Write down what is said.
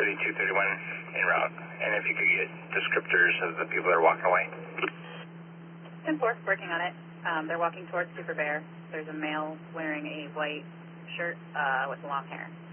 3231 en route. And if you could get descriptors of the people that are walking away. 10-4, working on it. They're walking towards Super Bear. There's a male wearing a white shirt with long hair.